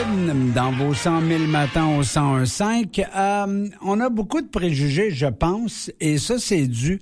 dans vos 100 000 matins au 101.5. On a beaucoup de préjugés, je pense, et ça, c'est dû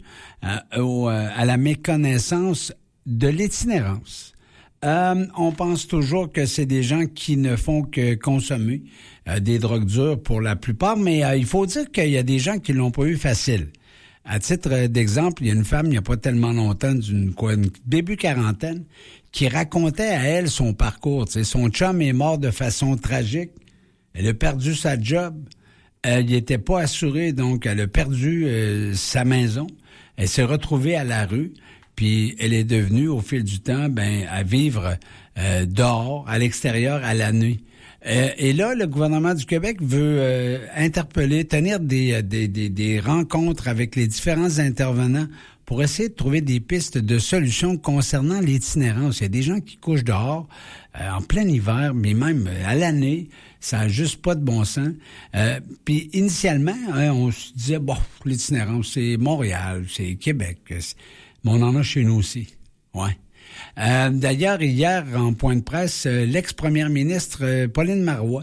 à la méconnaissance de l'itinérance. On pense toujours que c'est des gens qui ne font que consommer des drogues dures pour la plupart, mais il faut dire qu'il y a des gens qui l'ont pas eu facile. À titre d'exemple, il y a une femme, il n'y a pas tellement longtemps, d'une début quarantaine, qui racontait à elle son parcours. T'sais, son chum est mort de façon tragique. Elle a perdu sa job. Elle n'était pas assurée, donc elle a perdu sa maison. Elle s'est retrouvée à la rue. Puis elle est devenue, au fil du temps, à vivre dehors, à l'extérieur, à la nuit. Et là, le gouvernement du Québec veut interpeller, tenir des rencontres avec les différents intervenants pour essayer de trouver des pistes de solutions concernant l'itinérance. Il y a des gens qui couchent dehors en plein hiver, mais même à l'année, ça n'a juste pas de bon sens. Puis initialement, on se disait, l'itinérance, c'est Montréal, c'est Québec, mais on en a chez nous aussi. Ouais. D'ailleurs, hier, en point de presse, l'ex-première ministre Pauline Marois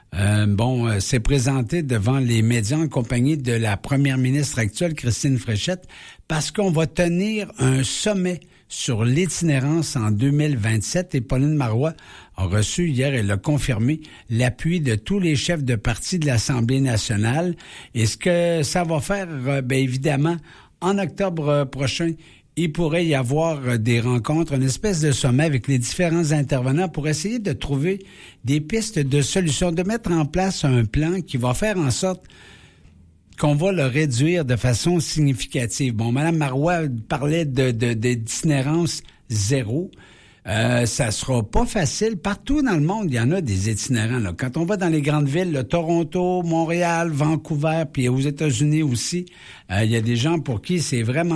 s'est présentée devant les médias en compagnie de la première ministre actuelle, Christine Fréchette, parce qu'on va tenir un sommet sur l'itinérance en 2027. Et Pauline Marois a reçu hier, elle a confirmé l'appui de tous les chefs de parti de l'Assemblée nationale. Et ce que ça va faire, évidemment, en octobre prochain, il pourrait y avoir des rencontres, une espèce de sommet avec les différents intervenants pour essayer de trouver des pistes de solutions, de mettre en place un plan qui va faire en sorte qu'on va le réduire de façon significative. Bon, Mme Marois parlait d'itinérance zéro. Ça sera pas facile. Partout dans le monde, il y en a des itinérants. Là. Quand on va dans les grandes villes, là, Toronto, Montréal, Vancouver, puis aux États-Unis aussi, il y a des gens pour qui c'est vraiment